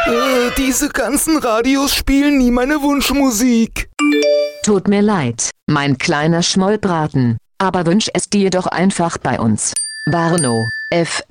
Diese ganzen Radios spielen nie meine Wunschmusik. Tut mir leid, mein kleiner Schmollbraten, aber wünsch es dir doch einfach bei uns. Warnow, FM.